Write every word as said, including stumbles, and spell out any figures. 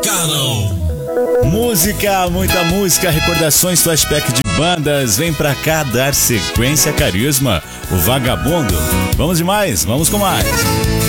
Música, muita música, recordações, flashback de bandas. Vem pra cá dar sequência, Carisma, o Vagabundo. Vamos demais, vamos com mais.